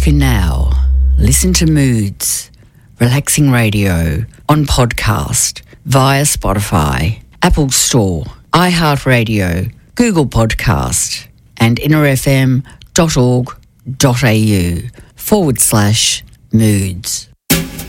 can now listen to Moods, relaxing radio, on podcast, via Spotify, Apple Store, iHeartRadio, Google Podcast, and innerfm.org.au/moods.